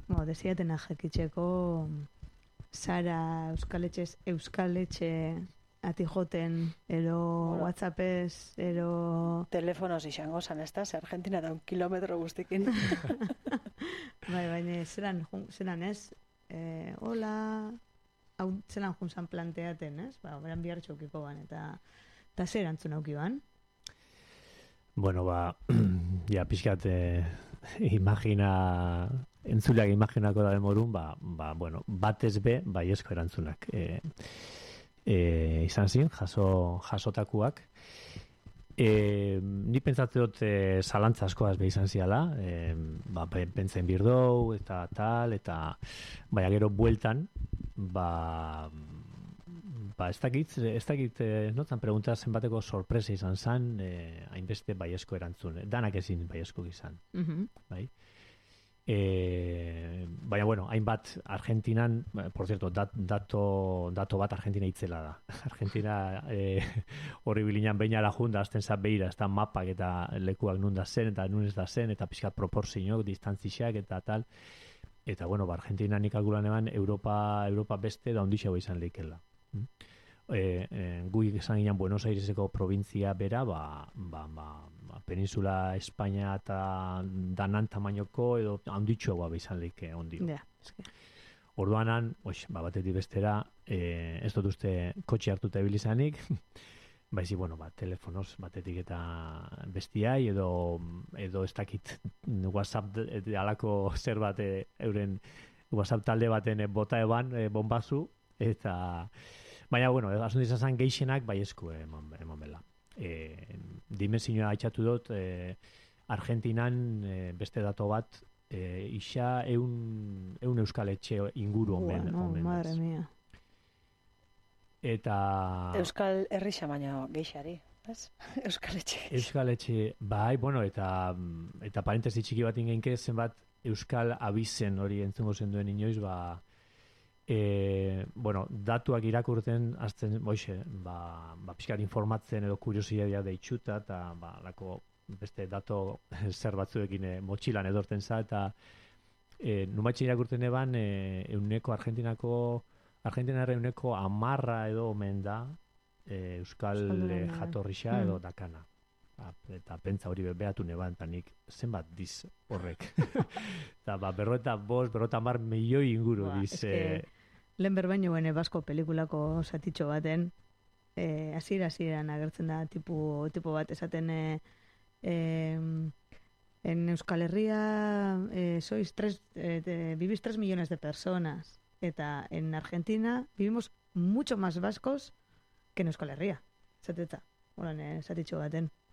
Desiatena jakitzeko Sara Euskaletxe atijoten, ero WhatsAppez, ero... Telefonos izango zan, ez da? Argentina da 1 kilometro guztikin. Baina zelan ez? Hola... Hau zelan juntzan planteaten, ez? Beran bihar txokiko ban, eta zer antzun auki ban? Bueno, ja pixkat entzuleak imaginako da demorun, bueno, batez be, baiezko erantzunak. Izan zin, jasotakuak. Ni pentsatze dut zalantza askoaz be izan ziala, pentsen birdou, eta tal, eta gero bueltan, ez dakit, notan pregunta zenbateko sorpresa izan zan, hainbeste baiezko erantzun. Danak ezin baiezko izan. Bai? Baina, bueno, hainbat Argentinan, por cierto, dato bat Argentina itzela da. Argentina horri bilinan beinara junda, azten za beira, ez da mapak eta lekuak nun da zen, eta nun ez da zen, eta pixkat proportzioak, distantzixak, eta tal. Eta, bueno, Argentina nik kalkulan eban Europa beste da ondixago izan leikela. Gui esan ginen Buenos Aireseko provintzia bera, Peninsula Espainia eta danan tamainoko edo handitxoa izan leike ondio. Orduanan, batetik bestera, ez dut uste kotxe hartuta ibilizanik, baizi, bueno, telefonoz batetik eta bestiai, edo ez dakit WhatsApp alako zer bat euren WhatsApp talde baten bota eban bombazu, eta baina, bueno, asunto izan geixenak baiezko eman bela. Dimensioa haitxatu dut, Argentinan beste dato bat, isa eun euskal etxe inguru omen. Madre mia. Eta... Euskal herrixa baino geixari, ez? Euskal etxe. Euskal etxe, bai, bueno, eta parentesi txiki bat ingeinke zenbat euskal abizen hori entzungo zen duen inoiz, bueno, datuak irakurten azten, pixkar informatzen edo kuriosia deitxuta, eta lako beste dato zer batzuekin motxilan edorten za, eta numatxe irakurten eban Argentinarra euneko 10 edo omen da euskal jatorrixa edo dakana. Eta pentsa hori behatu neban, eta nik zenbat diz horrek. Eta 50 milioi inguru diz. Lehen berbaino bene basko pelikulako zatitxo baten, hasieran agertzen da tipo bat esaten en Euskal Herria vivís 3 millones de personas, eta en Argentina vivimos mucho más vascos que en Euskal Herria. Zatetza, horan zatitxo baten.